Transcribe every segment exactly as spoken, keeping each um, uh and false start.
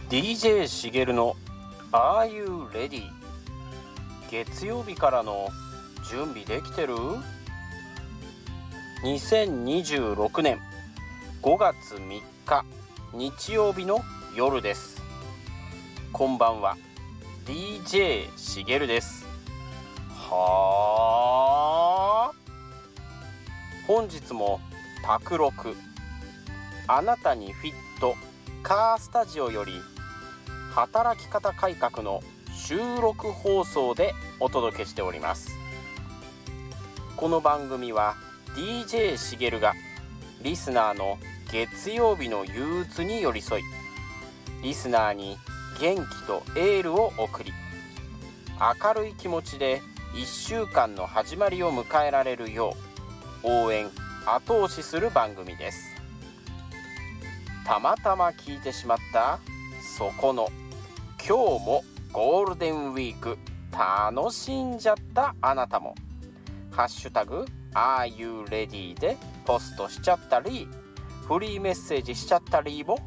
ディージェー しげるの Are You Ready？ 月曜日からの準備できてる？にせんにじゅうろくねんごがつみっか日曜日の夜です。こんばんは、 ディージェー しげるです。はー本日も卓録あなたにフィットカースタジオより働き方改革の収録放送でお届けしております。この番組は ディージェー しげるがリスナーの月曜日の憂鬱に寄り添い、リスナーに元気とエールを送り、明るい気持ちでいっしゅうかんの始まりを迎えられるよう応援後押しする番組です。たまたま聞いてしまったそこの今日もゴールデンウィーク楽しんじゃったあなたもハッシュタグ Are You Ready でポストしちゃったりフリーメッセージしちゃったりも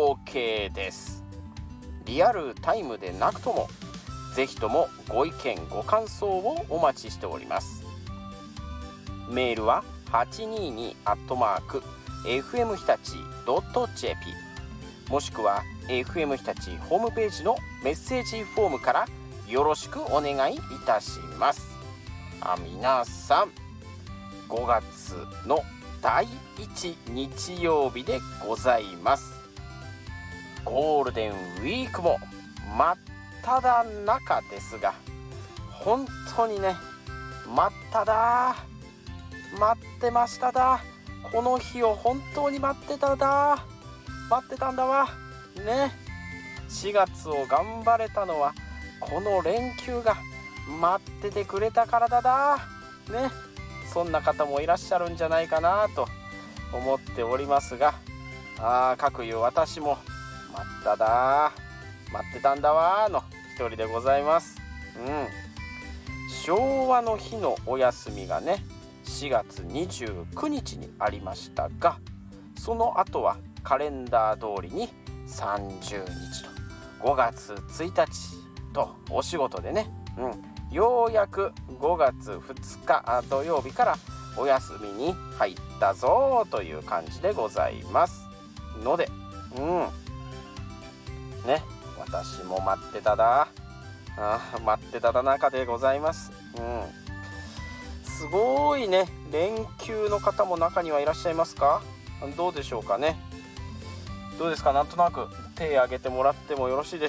OK です。リアルタイムでなくともぜひともご意見ご感想をお待ちしております。メールは はちにーに アットマーク エフエム 日立 ドット ジェーピー もしくは エフエム 日立ホームページのメッセージフォームからよろしくお願いいたします。あ皆さんごがつのだいいち日曜日でございます。ゴールデンウィークも真っただ中ですが、本当にね待っただ待ってましただこの日を本当に待ってただ待ってたんだわね。しがつを頑張れたのはこの連休が待っててくれたからだだね。そんな方もいらっしゃるんじゃないかなと思っておりますが、あかくいう私も待っただ待ってたんだわの一人でございます。うん昭和の日のお休みがねしがつにじゅうくにちにありましたが、その後はカレンダー通りにさんじゅうにちとごがつついたちとお仕事でね、うん、ようやくごがつふつか土曜日からお休みに入ったぞという感じでございますので、うんね私も待ってただあ待ってただ中でございます。うんすごいね連休の方も中にはいらっしゃいますか？どうでしょうかね。どうですか、なんとなく手挙げてもらってもよろしいで